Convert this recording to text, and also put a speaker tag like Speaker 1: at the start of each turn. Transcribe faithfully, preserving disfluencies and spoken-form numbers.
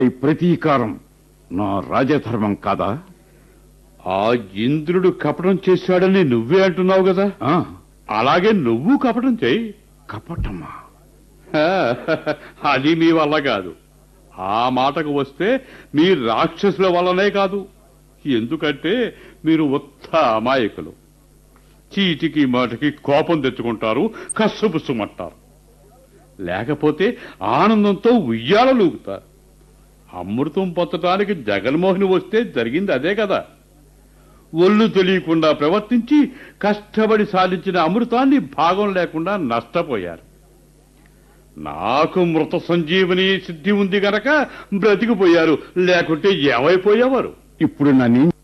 Speaker 1: ఈ ప్రతీకారం నా రాజధర్మం కాదా?
Speaker 2: ఆ ఇంద్రుడు కపటం చేశాడని నువ్వే అంటున్నావు కదా,
Speaker 1: ఆ,
Speaker 2: అలాగే నువ్వు కపటం చేయి.
Speaker 1: కపటమా?
Speaker 2: హా, అది మీ వల్ల కాదు. ఆ మాటకు వస్తే మీ రాక్షసుల వల్లనే కాదు. ఎందుకంటే మీరు ఉత్త అమాయకులు. చీటికి మాటకి కోపం తెచ్చుకుంటారు, కస్సుపుస్సుమంటారు. లేకపోతే ఆనందంతో ఉయ్యాలలూగుతారు. అమృతం పొందటానికి జగన్మోహన్ వస్తే జరిగింది అదే కదా. ఒళ్ళు తెలియకుండా ప్రవర్తించి కష్టపడి సాధించిన అమృతాన్ని భాగం లేకుండా నష్టపోయారు. నాకు మృత సంజీవని సిద్ధి ఉంది గనక బ్రతికిపోయారు, లేకుంటే ఏమైపోయేవారు.
Speaker 1: ఇప్పుడు నన్ను